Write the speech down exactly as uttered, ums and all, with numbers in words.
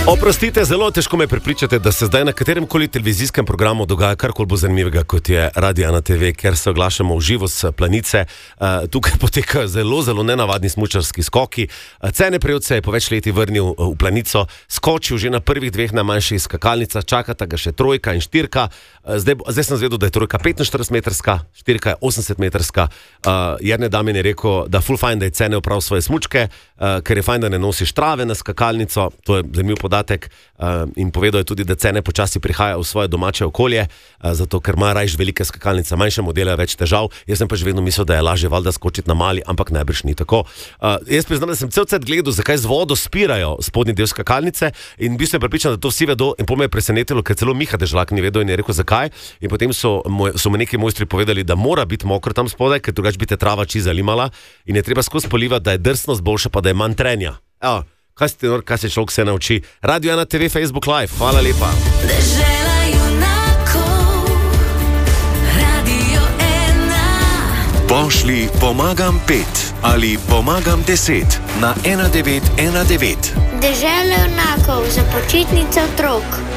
Oprostite, zelo težko me prepričate, da se zdaj na katerem koli televizijskem programu dogaja karkoli bolj zanimivega, kot je Radio ena te ve, ker se oglašamo v živo s planice. Uh, tukaj potekajo zelo, zelo nenavadni smučarski skoki. Uh, Cene Prevc se je po več leti vrnil uh, v planico, skočil že na prvih dveh najmanjših skakalnicah, čakata ga še trojka in štirka. Uh, zdaj, zdaj sem zvedel, da je trojka petinštiridesetmetrska, štirka je osemdesetmetrska. Uh, Jernej Damjan je rekel, da ful fajn, da je Cene opravil svoje smučke, uh, ker je fajn, da ne nosiš trave na skakalnico. To je zanimiv podatek. Uh, in povedal je tudi, da Cene počasi prihaja v svoje domače okolje, uh, zato ker ima rajš velike skakalnice, manjše modele, več težav. Jaz sem pa že vedno mislil, da je lažje valjda skočiti na mali, ampak najbrž ni tako. Uh, jaz priznam, da sem cel cel gledal, zakaj z vodo spirajo spodnji del skakalnice, in bil sem prepričan, da to vsi vedo, in po me je presenetilo, ker celo Miha Dežlak ni vedel in je rekel, zakaj. In potem so, moj, so mi neki mojstri povedali, da mora biti mokro tam spodaj, ker drugače bi te trava čiza limala in je treba skozi polivati, da je drsnost boljša, pa da je manj trenja. Evo. Kaj se, kaj se človek vse nauči? Radio ena te ve, Facebook Live. Hvala lepa. Dežela junakov, Radio ena. Pošli pomagam pet ali pomagam deset na ena devet ena devet. Dežela junakov za počitnice otrok.